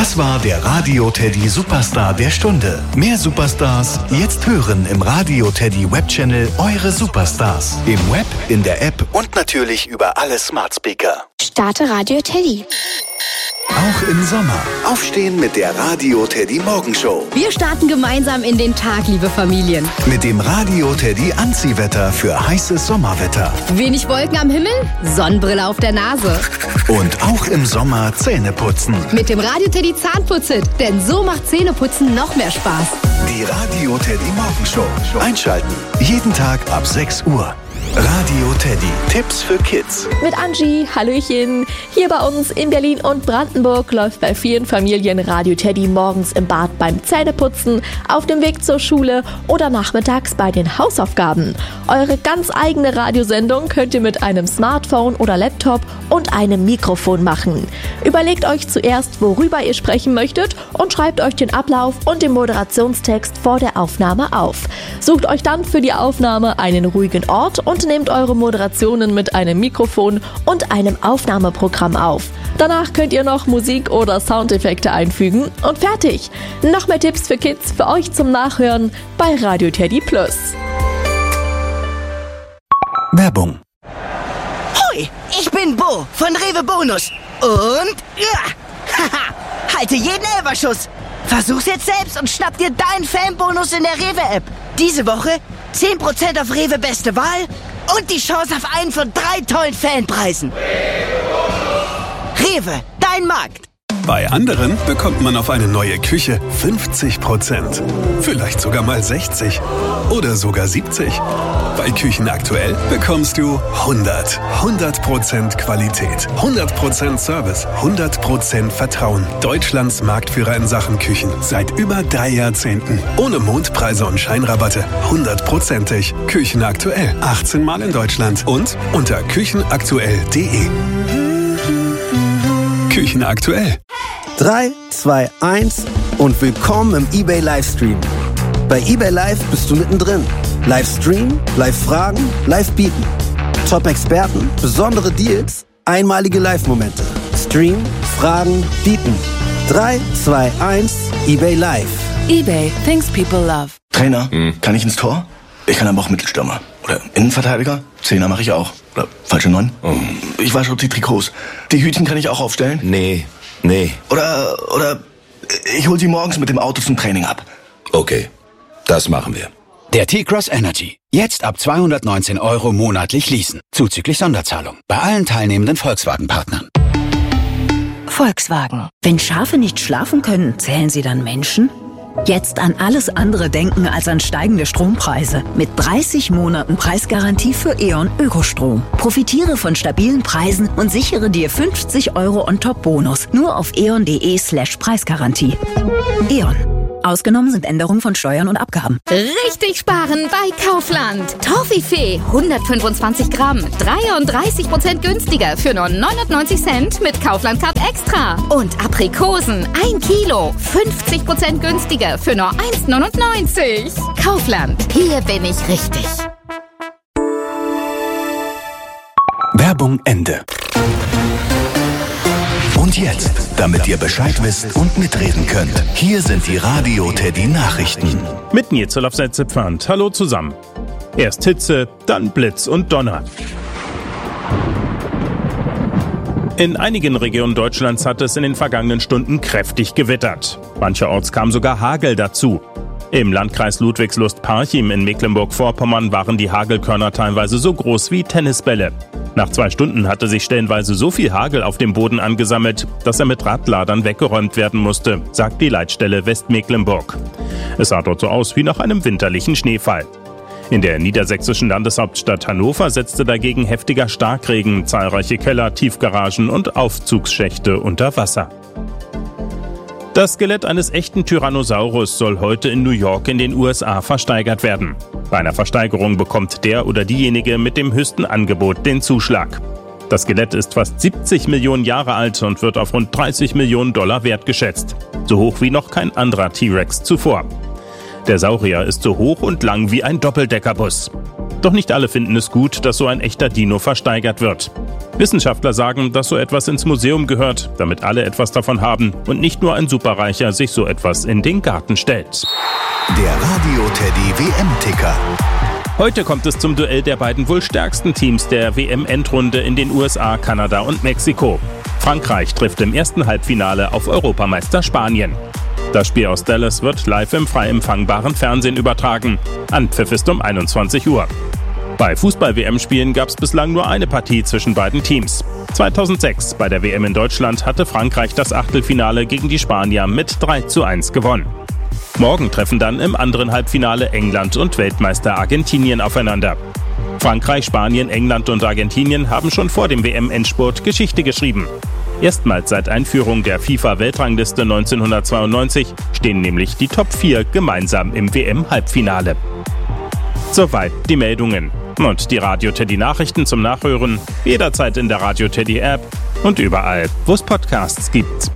Das war der Radio Teddy Superstar der Stunde. Mehr Superstars jetzt hören im Radio Teddy Webchannel Eure Superstars. Im Web, in der App und natürlich über alle Smart Speaker. Starte Radio Teddy. Auch im Sommer. Aufstehen mit der Radio Teddy Morgenshow. Wir starten gemeinsam in den Tag, liebe Familien. Mit dem Radio Teddy Anziehwetter für heißes Sommerwetter. Wenig Wolken am Himmel, Sonnenbrille auf der Nase. Und auch im Sommer Zähne putzen. Mit dem Radio Teddy Zahnputz-Hit, denn so macht Zähneputzen noch mehr Spaß. Die Radio Teddy Morgenshow. Einschalten. Jeden Tag ab 6 Uhr. Radio Teddy. Tipps für Kids. Mit Angie, hallöchen. Hier bei uns in Berlin und Brandenburg läuft bei vielen Familien Radio Teddy morgens im Bad beim Zähneputzen, auf dem Weg zur Schule oder nachmittags bei den Hausaufgaben. Eure ganz eigene Radiosendung könnt ihr mit einem Smartphone oder Laptop und einem Mikrofon machen. Überlegt euch zuerst, worüber ihr sprechen möchtet und schreibt euch den Ablauf und den Moderationstext vor der Aufnahme auf. Sucht euch dann für die Aufnahme einen ruhigen Ort und nehmt eure Moderationen mit einem Mikrofon und einem Aufnahmeprogramm auf. Danach könnt ihr noch Musik oder Soundeffekte einfügen und fertig. Noch mehr Tipps für Kids für euch zum Nachhören bei Radio Teddy Plus. Werbung. Hoi, ich bin Bo von Rewe Bonus. Und halte jeden Elferschuss. Versuch's jetzt selbst und schnapp dir deinen Fanbonus in der Rewe-App. Diese Woche 10% auf Rewe Beste Wahl und die Chance auf einen von 3 tollen Fanpreisen. Rewe, dein Markt. Bei anderen bekommt man auf eine neue Küche 50%. Vielleicht sogar mal 60 oder sogar 70. Bei Küchen aktuell bekommst du 100% Qualität, 100% Service, 100% Vertrauen. Deutschlands Marktführer in Sachen Küchen seit über 3 Jahrzehnten. Ohne Mondpreise und Scheinrabatte. 100%ig. Küchen aktuell. 18 Mal in Deutschland und unter küchenaktuell.de. Küchen aktuell. 3, 2, 1 und willkommen im eBay Livestream. Bei eBay Live bist du mittendrin. Livestream, Live-Fragen, Live-Bieten. Top-Experten, besondere Deals, einmalige Live-Momente. Stream, Fragen, Bieten. 3, 2, 1, eBay Live. eBay, things people love. Trainer, kann ich ins Tor? Ich kann aber auch Mittelstürmer. Oder Innenverteidiger? 10er mache ich auch. Oder falsche 9? Ich wasche auch die Trikots. Die Hütchen kann ich auch aufstellen? Nee. Oder ich hol sie morgens mit dem Auto zum Training ab. Okay, das machen wir. Der T-Cross Energy. Jetzt ab 219 € monatlich leasen. Zuzüglich Sonderzahlung. Bei allen teilnehmenden Volkswagen-Partnern. Volkswagen. Wenn Schafe nicht schlafen können, zählen sie dann Menschen? Jetzt an alles andere denken als an steigende Strompreise. Mit 30 Monaten Preisgarantie für E.ON Ökostrom. Profitiere von stabilen Preisen und sichere dir 50 € on-top-Bonus. Nur auf eon.de/Preisgarantie. E.ON. Ausgenommen sind Änderungen von Steuern und Abgaben. Richtig sparen bei Kaufland. Toffifee 125 Gramm, 33% günstiger für nur 99 Cent mit Kaufland Card Extra. Und Aprikosen 1 Kilo, 50% günstiger für nur 1,99. Kaufland, hier bin ich richtig. Werbung Ende. Und jetzt, damit ihr Bescheid wisst und mitreden könnt, hier sind die Radio Teddy Nachrichten. Mit Nils Zipfand. Hallo zusammen. Erst Hitze, dann Blitz und Donner. In einigen Regionen Deutschlands hat es in den vergangenen Stunden kräftig gewittert. Mancherorts kam sogar Hagel dazu. Im Landkreis Ludwigslust-Parchim in Mecklenburg-Vorpommern waren die Hagelkörner teilweise so groß wie Tennisbälle. Nach 2 Stunden hatte sich stellenweise so viel Hagel auf dem Boden angesammelt, dass er mit Radladern weggeräumt werden musste, sagt die Leitstelle Westmecklenburg. Es sah dort so aus wie nach einem winterlichen Schneefall. In der niedersächsischen Landeshauptstadt Hannover setzte dagegen heftiger Starkregen, zahlreiche Keller, Tiefgaragen und Aufzugsschächte unter Wasser. Das Skelett eines echten Tyrannosaurus soll heute in New York in den USA versteigert werden. Bei einer Versteigerung bekommt der oder diejenige mit dem höchsten Angebot den Zuschlag. Das Skelett ist fast 70 Millionen Jahre alt und wird auf rund $30 Millionen wert geschätzt. So hoch wie noch kein anderer T-Rex zuvor. Der Saurier ist so hoch und lang wie ein Doppeldeckerbus. Doch nicht alle finden es gut, dass so ein echter Dino versteigert wird. Wissenschaftler sagen, dass so etwas ins Museum gehört, damit alle etwas davon haben und nicht nur ein Superreicher sich so etwas in den Garten stellt. Der Radio Teddy WM-Ticker. Heute kommt es zum Duell der beiden wohl stärksten Teams der WM-Endrunde in den USA, Kanada und Mexiko. Frankreich trifft im ersten Halbfinale auf Europameister Spanien. Das Spiel aus Dallas wird live im frei empfangbaren Fernsehen übertragen. Anpfiff ist um 21 Uhr. Bei Fußball-WM-Spielen gab es bislang nur eine Partie zwischen beiden Teams. 2006 bei der WM in Deutschland hatte Frankreich das Achtelfinale gegen die Spanier mit 3:1 gewonnen. Morgen treffen dann im anderen Halbfinale England und Weltmeister Argentinien aufeinander. Frankreich, Spanien, England und Argentinien haben schon vor dem WM-Endspurt Geschichte geschrieben. Erstmals seit Einführung der FIFA-Weltrangliste 1992 stehen nämlich die Top 4 gemeinsam im WM-Halbfinale. Soweit die Meldungen. Und die Radio Teddy Nachrichten zum Nachhören jederzeit in der Radio Teddy App und überall, wo es Podcasts gibt.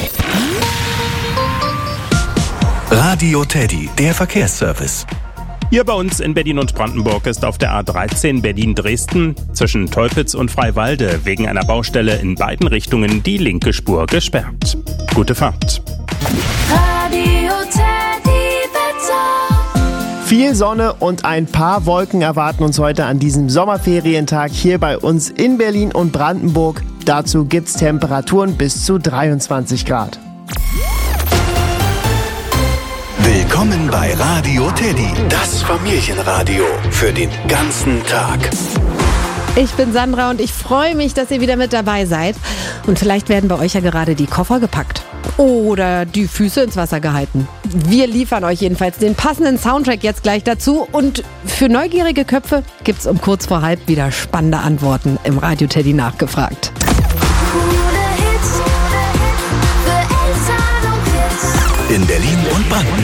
Radio Teddy, der Verkehrsservice. Hier bei uns in Berlin und Brandenburg ist auf der A13 Berlin-Dresden zwischen Teupitz und Freiwalde wegen einer Baustelle in beiden Richtungen die linke Spur gesperrt. Gute Fahrt. Radio Teddy Wetter. Viel Sonne und ein paar Wolken erwarten uns heute an diesem Sommerferientag hier bei uns in Berlin und Brandenburg. Dazu gibt's Temperaturen bis zu 23 Grad. Willkommen bei Radio Teddy, das Familienradio für den ganzen Tag. Ich bin Sandra und ich freue mich, dass ihr wieder mit dabei seid. Und vielleicht werden bei euch ja gerade die Koffer gepackt oder die Füße ins Wasser gehalten. Wir liefern euch jedenfalls den passenden Soundtrack jetzt gleich dazu. Und für neugierige Köpfe gibt's um kurz vor halb wieder spannende Antworten im Radio Teddy nachgefragt. In Berlin und Brandenburg.